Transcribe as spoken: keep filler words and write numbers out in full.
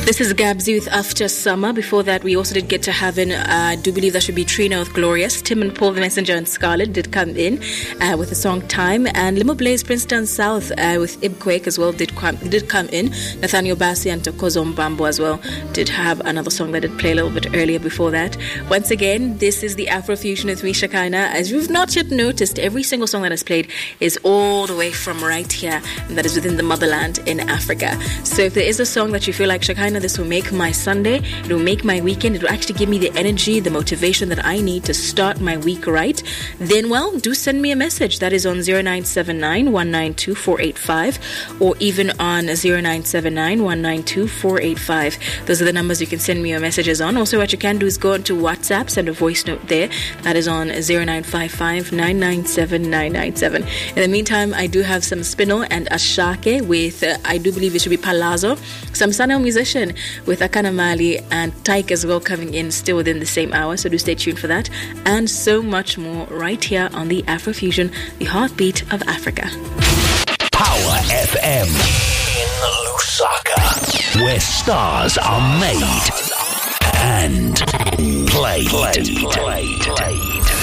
This is Gabs Youth After Summer. Before that, we also did get to have in, uh, I do believe that should be Trina with Glorious. Tim and Paul the Messenger and Scarlett did come in uh, with the song Time. And Limo Blaze, Princeton South uh, with Ibquake as well did come, did come in. Nathaniel Bassi and Tokozo Mbambo as well did have another song that did play a little bit earlier before that. Once again, this is the Afrofusion with me, Shakina. As you've not yet noticed, every single song that is played is all the way from right here, and that is within the motherland in Africa. So if there is a song that you feel like, Shakina, this will make my Sunday, it will make my weekend, it will actually give me the energy, the motivation that I need to start my week right, then, well, do send me a message. That is on zero nine seven nine, one nine two, four eight five or even on zero nine seven nine, one nine two, four eight five. Those are the numbers you can send me your messages on. Also, what you can do is go onto WhatsApp, send a voice note there. That is on zero nine five five, nine nine seven, nine nine seven. In the meantime, I do have some Spinel and Ashake with, uh, I do believe it should be Palazzo, some Sanel musician with Akana Mali and Tyke as well coming in still within the same hour, so do stay tuned for that, and so much more right here on the Afrofusion, the heartbeat of Africa. Power F M in Lusaka, where stars are made and played. played, played, played.